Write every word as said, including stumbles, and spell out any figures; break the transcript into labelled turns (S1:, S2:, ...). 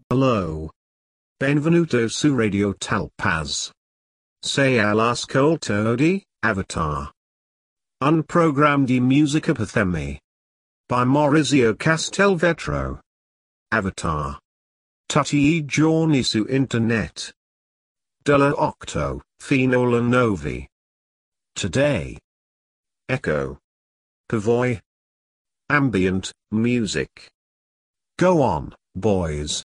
S1: Hello. Benvenuto su Radio Talpaz. Sei all'ascolto di Avatar. Un programma di musica per me. By Maurizio Castelvetro. Avatar. Tutti I giorni su internet. Dalle otto fino alle nove. Today. Echo. Per voi. Ambient music. Go on, boys.